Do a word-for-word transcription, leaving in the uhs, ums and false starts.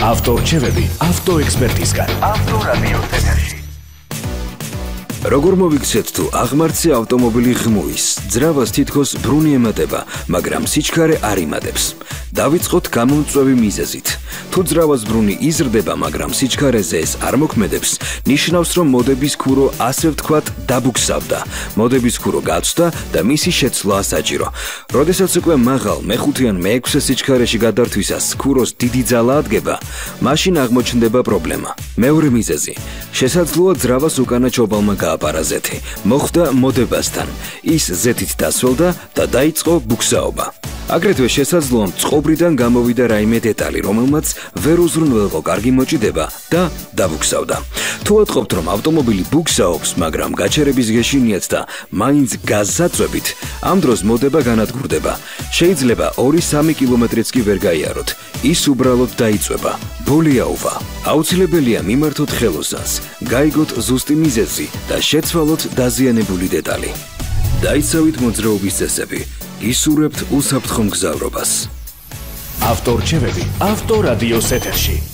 ავტორჩევები ავტოექსპერტისგან. ავტორადიო ეთერში. როგორ მოვიქცეთ თუ აღმართზე ავტომობილი ღმუის, ძრავას თითქოს ბრუნი ემატება, მაგრამ სიჩქარე არ იმატებს. დავიწყოთ გამომწვევი მიზეზით. თუ ძრავას ბრუნი იზრდება, მაგრამ სიჩქარეზე ეს არ მოქმედებს, ნიშნავს, რომ მოდების ქურო ასე ვთქვათ დაბუქსავდა. მოდების ქურო გაცვდა და მისი შეცვლაა საჭირო. როდესაც უკვე მაღალ მეხუთე ან მეექვსე სიჩქარეში გადართვისას ქუროს დიდი ძალა ადგება, მაშინ აღმოჩნდება პრობლემა. მეორე მიზეზი. შესაძლოა ძრავას უკანა ჩობალმა გააპარა ზეთი. მოხვდა მოდებასთან. ის ზეთით დასველდა და დაიწყო ბუქსაობა. აგრეთვე შესაძლოა წყობრიდან გამოვიდა რაიმე დეტალი, რომელმაც ვერ უზრუნველყო კარგი მოჭიდება და დაბუქსავდა. თუ ვატყობთ, რომ ავტომობილი ბუქსაობს, მაგრამ გაჩერების გეშინიათ და მაინც გაზსაწვევით, ამ დროს მოდება განადგურდება. შეიძლება ორი სამი კილომეტრიც კი ვერ გაიაროთ. ის უბრალოდ დაიწვება. ბოლიაუვა. აუცილებელია მიმართოთ ხელოსანს, გაიგოთ ზუსტი მიზეზი და შეცვალოთ დაზიანებული დეტალი. დაიცავით მოძრაობის წესები. ისურვებთ უსაფრთხო მგზავრობას. ავტორჩევები ავტორადიოს ეთერში.